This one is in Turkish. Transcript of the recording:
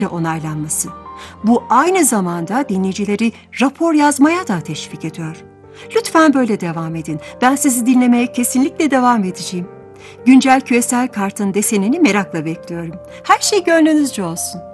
onaylanması. Bu aynı zamanda dinleyicileri rapor yazmaya da teşvik ediyor. Lütfen böyle devam edin. Ben sizi dinlemeye kesinlikle devam edeceğim. Güncel küresel kartın desenini merakla bekliyorum. Her şey gönlünüzce olsun.